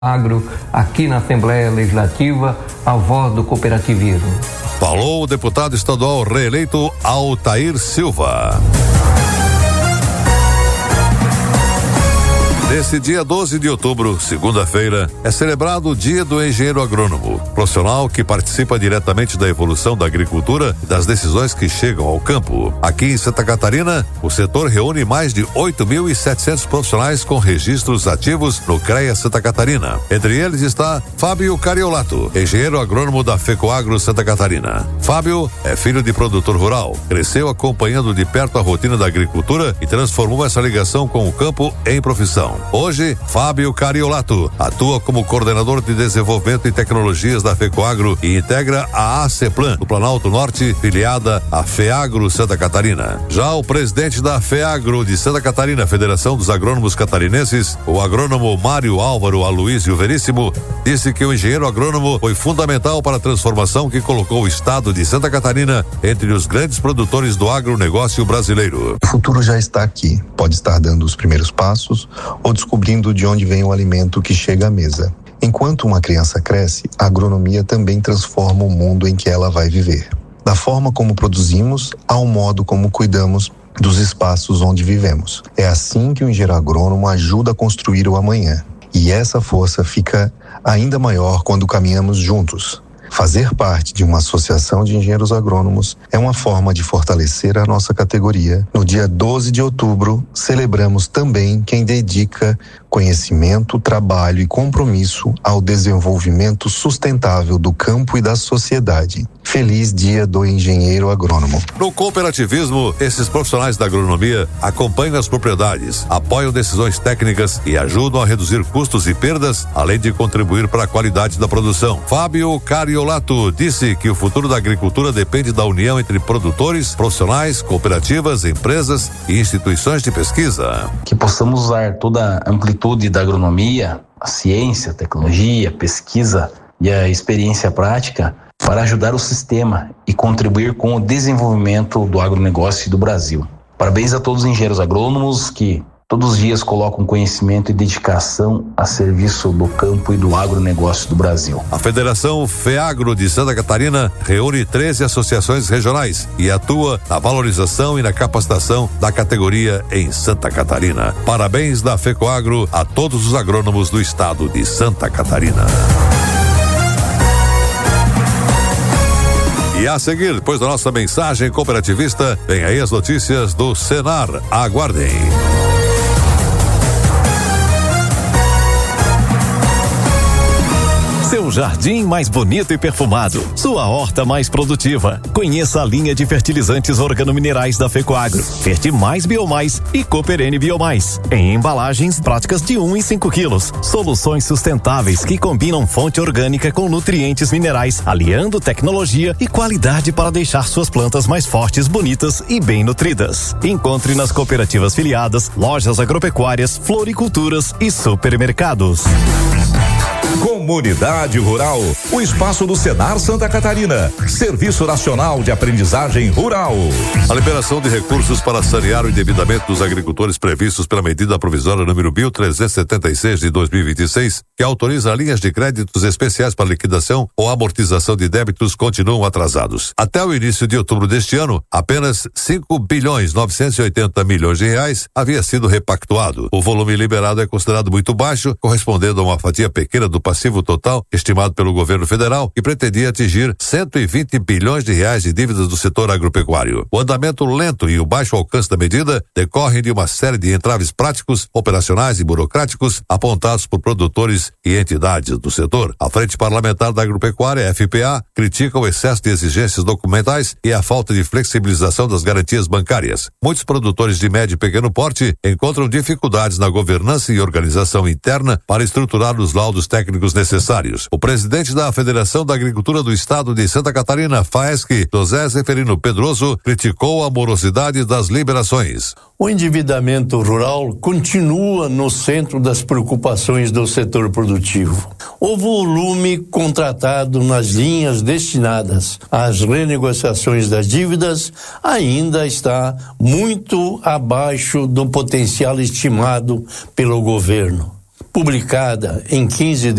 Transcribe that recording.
Agro, aqui na Assembleia Legislativa, a voz do cooperativismo. Falou o deputado estadual reeleito Altair Silva. Nesse dia 12 de outubro, segunda-feira, é celebrado o Dia do Engenheiro Agrônomo, profissional que participa diretamente da evolução da agricultura e das decisões que chegam ao campo. Aqui em Santa Catarina, o setor reúne mais de 8.700 profissionais com registros ativos no CREA Santa Catarina. Entre eles está Fábio Cariolato, engenheiro agrônomo da FECOAGRO Santa Catarina. Fábio é filho de produtor rural, cresceu acompanhando de perto a rotina da agricultura e transformou essa ligação com o campo em profissão. Hoje, Fábio Cariolato atua como coordenador de desenvolvimento e tecnologias da FECOAGRO e integra a ACEPLAN, do Planalto Norte, filiada à FEAGRO Santa Catarina. Já o presidente da FEAGRO de Santa Catarina, Federação dos Agrônomos Catarinenses, o agrônomo Mário Álvaro Aloísio Veríssimo, disse que o engenheiro agrônomo foi fundamental para a transformação que colocou o estado de Santa Catarina entre os grandes produtores do agronegócio brasileiro. O futuro já está aqui, pode estar dando os primeiros passos ou descobrindo de onde vem o alimento que chega à mesa. Enquanto uma criança cresce, a agronomia também transforma o mundo em que ela vai viver. Da forma como produzimos ao modo como cuidamos dos espaços onde vivemos. É assim que o engenheiro agrônomo ajuda a construir o amanhã. E essa força fica ainda maior quando caminhamos juntos. Fazer parte de uma associação de engenheiros agrônomos é uma forma de fortalecer a nossa categoria. No dia 12 de outubro, celebramos também quem dedica conhecimento, trabalho e compromisso ao desenvolvimento sustentável do campo e da sociedade. Feliz Dia do Engenheiro Agrônomo. No cooperativismo, esses profissionais da agronomia acompanham as propriedades, apoiam decisões técnicas e ajudam a reduzir custos e perdas, além de contribuir para a qualidade da produção. Fábio Cariolato disse que o futuro da agricultura depende da união entre produtores, profissionais, cooperativas, empresas e instituições de pesquisa. Que possamos usar toda a amplitude da agronomia, a ciência, a tecnologia, a pesquisa e a experiência prática para ajudar o sistema e contribuir com o desenvolvimento do agronegócio do Brasil. Parabéns a todos os engenheiros agrônomos que todos os dias colocam conhecimento e dedicação a serviço do campo e do agronegócio do Brasil. A Federação FEAGRO de Santa Catarina reúne 13 associações regionais e atua na valorização e na capacitação da categoria em Santa Catarina. Parabéns da FECOAGRO a todos os agrônomos do estado de Santa Catarina. E a seguir, depois da nossa mensagem cooperativista, vem aí as notícias do Senar. Aguardem. Seu jardim mais bonito e perfumado, sua horta mais produtiva. Conheça a linha de fertilizantes organominerais da FECOAGRO, Fertimais Biomais e Cooper N Biomais. Em embalagens práticas de 1 e 5 quilos. Soluções sustentáveis que combinam fonte orgânica com nutrientes minerais, aliando tecnologia e qualidade para deixar suas plantas mais fortes, bonitas e bem nutridas. Encontre nas cooperativas filiadas, lojas agropecuárias, floriculturas e supermercados. Comunidade Rural, o espaço do Senar Santa Catarina, Serviço Nacional de Aprendizagem Rural. A liberação de recursos para sanear o endividamento dos agricultores previstos pela medida provisória número 1376 de 2026, que autoriza linhas de créditos especiais para liquidação ou amortização de débitos, continuam atrasados. Até o início de outubro deste ano, apenas 5.980 bilhões de reais havia sido repactuado. O volume liberado é considerado muito baixo, correspondendo a uma fatia pequena do passivo total estimado pelo governo federal, que pretendia atingir 120 bilhões de reais de dívidas do setor agropecuário. O andamento lento e o baixo alcance da medida decorrem de uma série de entraves práticos, operacionais e burocráticos apontados por produtores e entidades do setor. A Frente Parlamentar da Agropecuária, FPA, critica o excesso de exigências documentais e a falta de flexibilização das garantias bancárias. Muitos produtores de médio e pequeno porte encontram dificuldades na governança e organização interna para estruturar os laudos técnicos necessários. O presidente da Federação da Agricultura do Estado de Santa Catarina, FAESC, José Zeferino Pedroso, criticou a morosidade das liberações. O endividamento rural continua no centro das preocupações do setor produtivo. O volume contratado nas linhas destinadas às renegociações das dívidas ainda está muito abaixo do potencial estimado pelo governo. publicada em 15 de